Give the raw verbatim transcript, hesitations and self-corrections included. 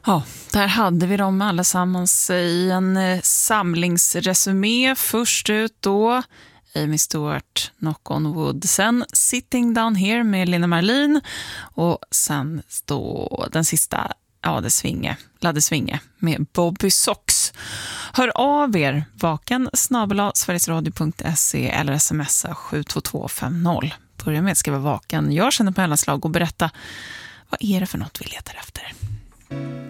Ja, där hade vi dem allesammans i en eh, samlingsresumé. Först ut då Amy Stewart, Knock on Wood. Sen Sitting Down Here med Lina Marlin. Och sen då den sista, ja det svinge, Ladde Svinge med Bobby Sox. Hör av er, vaken snabel-a sverigesradio punkt se eller smsa sju två två fem noll. Börja med att skriva vaken. Jag känner på mellanslag och berätta, vad är det för något vi letar efter?